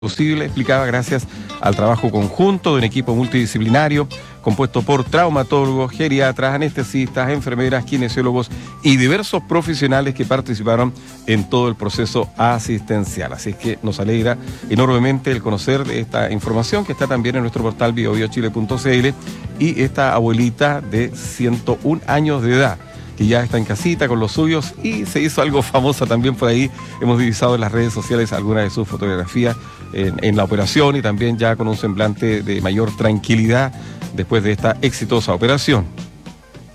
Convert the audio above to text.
posible, explicaba, gracias al trabajo conjunto de un equipo multidisciplinario compuesto por traumatólogos, geriatras, anestesistas, enfermeras, kinesiólogos y diversos profesionales que participaron en todo el proceso asistencial. Así es que nos alegra enormemente el conocer esta información que está también en nuestro portal biobiochile.cl y esta abuelita de 101 años de edad, que ya está en casita con los suyos y se hizo algo famosa también por ahí. Hemos divisado en las redes sociales algunas de sus fotografías en la operación y también ya con un semblante de mayor tranquilidad después de esta exitosa operación.